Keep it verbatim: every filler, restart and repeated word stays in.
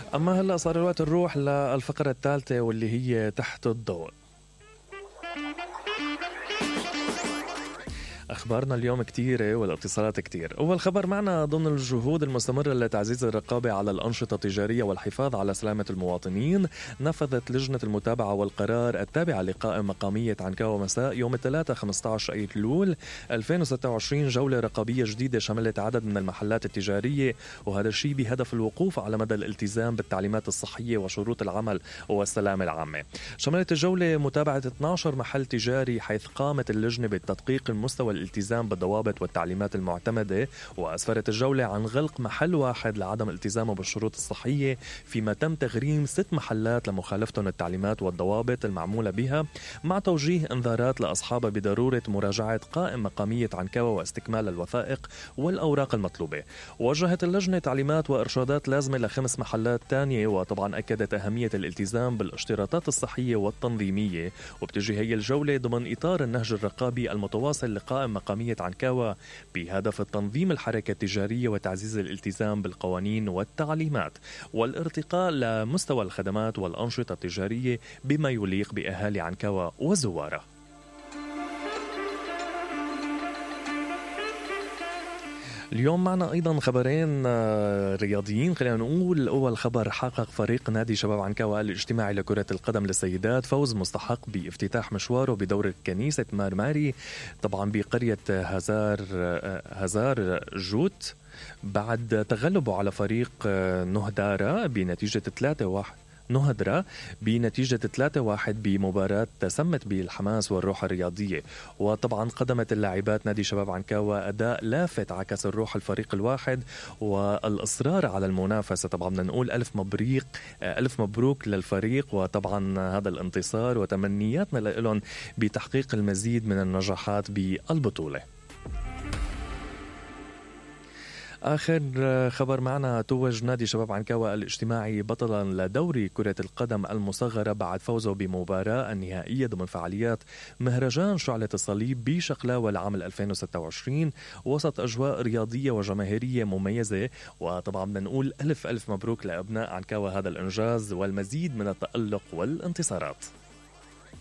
أما هلأ صار الوقت نروح للفقرة الثالثة واللي هي تحت الضوء. أخبارنا اليوم كتيرة والاتصالات كتير. أول خبر معنا: ضمن الجهود المستمرة لتعزيز الرقابة على الأنشطة التجارية والحفاظ على سلامة المواطنين، نفذت لجنة المتابعة والقرار التابعة لقائم مقامية عنكاوة مساء يوم الثلاثاء خمسة عشر أيلول ألفين وستة وعشرين جولة رقابية جديدة شملت عدد من المحلات التجارية، وهذا الشيء بهدف الوقوف على مدى الالتزام بالتعليمات الصحية وشروط العمل والسلامة العامة. شملت الجولة متابعة اثني عشر محل تجاري، حيث قامت اللجنة بالتدقيق المستوى الالتزام بالضوابط والتعليمات المعتمدة، وأسفرت الجولة عن غلق محل واحد لعدم التزامه بالشروط الصحية، فيما تم تغريم ست محلات لمخالفتهم التعليمات والضوابط المعمولة بها، مع توجيه انذارات لأصحابها بضرورة مراجعة قائمة مقامية عنكاوة واستكمال الوثائق والأوراق المطلوبة. وجهت اللجنة تعليمات وإرشادات لازمة لخمس محلات تانية، وطبعا أكدت أهمية الالتزام بالاشتراطات الصحية والتنظيمية. وبتجي هي الجولة ضمن إطار النهج الرقابي المتواصل لقائمة مقامية عنكاوة بهدف التنظيم الحركة التجارية وتعزيز الالتزام بالقوانين والتعليمات والارتقاء لمستوى الخدمات والأنشطة التجارية بما يليق بأهالي عنكاوة وزواره. اليوم معنا أيضا خبرين رياضيين. خلينا نقول أول خبر: حقق فريق نادي شباب عنكاوة الاجتماعي لكرة القدم للسيدات فوز مستحق بافتتاح مشواره بدورة كنيسة مارماري، طبعا بقرية هزار هزار جوت، بعد تغلبه على فريق نهدارة بنتيجة ثلاثة واحد نهدرة بنتيجة ثلاثة واحد بمباراة تسمت بالحماس والروح الرياضية. وطبعا قدمت اللاعبات نادي شباب عنكاوة أداء لافت عكس الروح الفريق الواحد والإصرار على المنافسة. طبعا بدنا نقول ألف مبروك ألف مبروك للفريق، وطبعا هذا الانتصار وتمنياتنا لهم بتحقيق المزيد من النجاحات بالبطولة. آخر خبر معنا: توج نادي شباب عنكاوة الاجتماعي بطلا لدوري كرة القدم المصغرة بعد فوزه بمباراة النهائية ضمن فعاليات مهرجان شعلة الصليب بشقلاوة العام ألفين وستة وعشرين وسط أجواء رياضية وجماهيرية مميزة. وطبعا بدنا نقول ألف ألف مبروك لأبناء عنكاوة هذا الإنجاز والمزيد من التألق والانتصارات.